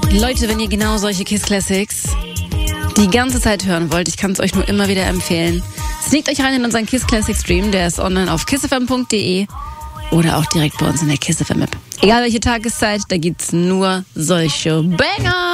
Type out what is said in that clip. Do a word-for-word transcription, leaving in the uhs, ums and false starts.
Leute, wenn ihr genau solche Kiss Classics die ganze Zeit hören wollt, ich kann es euch nur immer wieder empfehlen, sneakt euch rein in unseren Kiss Classic Stream, der ist online auf kiss f m punkt d e oder auch direkt bei uns in der Kiss F M App. Egal welche Tageszeit, da gibt's nur solche Banger.